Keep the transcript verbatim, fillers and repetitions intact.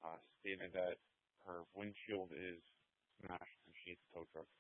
uh, stated that her windshield is smashed and she needs a tow truck.